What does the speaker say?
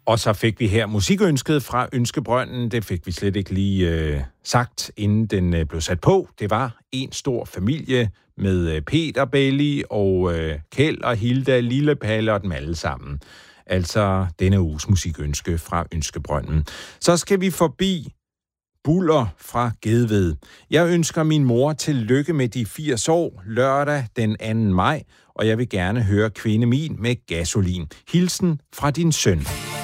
Og så fik vi her musikønsket fra Ønskebrønden. Det fik vi slet ikke lige sagt, inden den blev sat på. Det var en stor familie med Peter Belli og Kjeld og Hilda, Lille Palle og dem alle sammen. Altså denne uges musikønske fra Ønskebrønden. Så skal vi forbi Buller fra Gedved. Jeg ønsker min mor tillykke med de 80 år, lørdag den 2. maj, og jeg vil gerne høre Kvinde Min med Gasolin. Hilsen fra din søn.